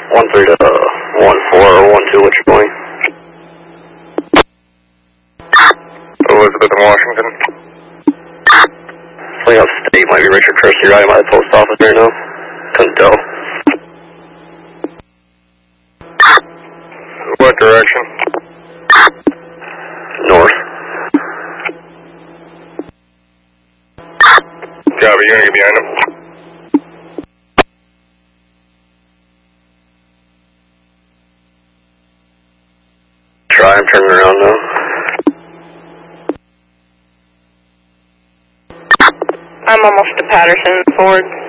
13 to 14 or 12, what's your point? Elizabeth in Washington. Something upstate, might be Richard Christie riding by the post office right now. Couldn't tell. What direction? North. Copy, you're gonna get behind him. Try, I'm turning around now. I'm almost to Patterson, Ford.